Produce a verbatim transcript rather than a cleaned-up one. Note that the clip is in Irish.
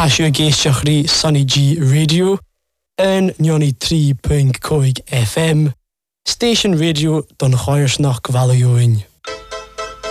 Tasio géisteachrí Sunny G Radio en ninety three point five F M Station Radio don Choirsnach Gvalioin.